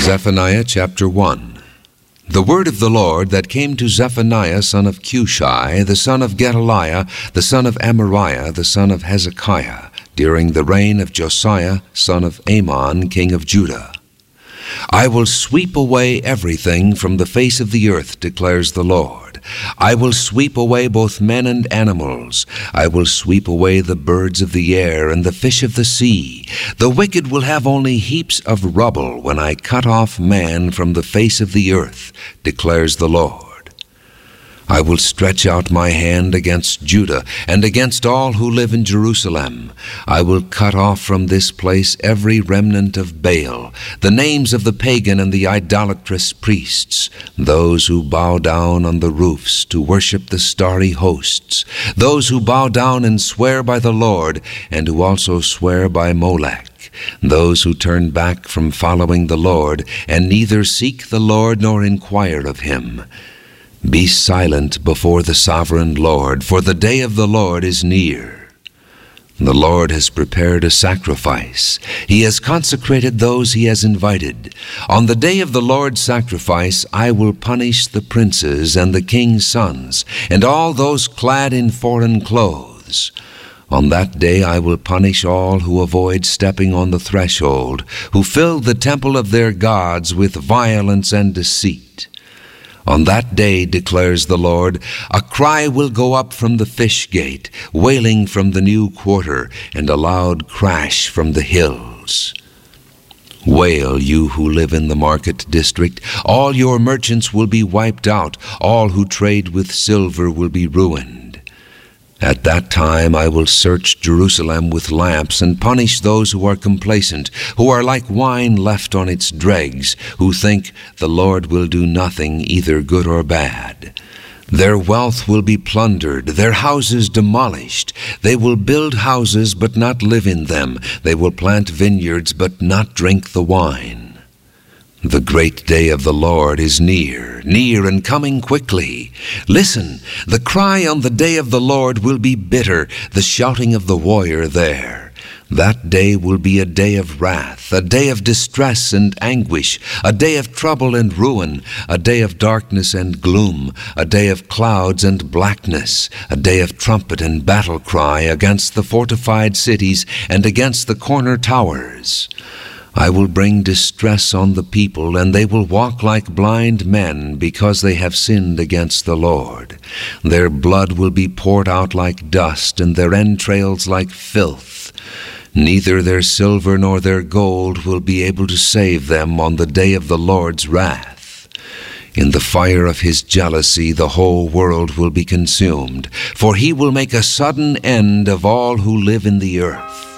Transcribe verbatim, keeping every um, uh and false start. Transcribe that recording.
Zephaniah chapter one. The word of the Lord that came to Zephaniah son of Cushi, the son of Gedaliah, the son of Amariah, the son of Hezekiah, during the reign of Josiah son of Amon, king of Judah. I will sweep away everything from the face of the earth, declares the Lord. I will sweep away both men and animals. I will sweep away the birds of the air and the fish of the sea. The wicked will have only heaps of rubble when I cut off man from the face of the earth, declares the Lord. I will stretch out my hand against Judah and against all who live in Jerusalem. I will cut off from this place every remnant of Baal, the names of the pagan and the idolatrous priests, those who bow down on the roofs to worship the starry hosts, those who bow down and swear by the Lord, and who also swear by Molech, those who turn back from following the Lord, and neither seek the Lord nor inquire of him. Be silent before the sovereign Lord, for the day of the Lord is near. The Lord has prepared a sacrifice. He has consecrated those he has invited. On the day of the Lord's sacrifice, I will punish the princes and the king's sons, and all those clad in foreign clothes. On that day I will punish all who avoid stepping on the threshold, who fill the temple of their gods with violence and deceit. On that day, declares the Lord, a cry will go up from the fish gate, wailing from the new quarter, and a loud crash from the hills. Wail, you who live in the market district. All your merchants will be wiped out. All who trade with silver will be ruined. At that time I will search Jerusalem with lamps and punish those who are complacent, who are like wine left on its dregs, who think the Lord will do nothing, either good or bad. Their wealth will be plundered, their houses demolished. They will build houses but not live in them. They will plant vineyards but not drink the wine. The great day of the Lord is near, near and coming quickly. Listen, the cry on the day of the Lord will be bitter, the shouting of the warrior there. That day will be a day of wrath, a day of distress and anguish, a day of trouble and ruin, a day of darkness and gloom, a day of clouds and blackness, a day of trumpet and battle cry against the fortified cities and against the corner towers. I will bring distress on the people, and they will walk like blind men because they have sinned against the Lord. Their blood will be poured out like dust, and their entrails like filth. Neither their silver nor their gold will be able to save them on the day of the Lord's wrath. In the fire of his jealousy the whole world will be consumed, for he will make a sudden end of all who live in the earth.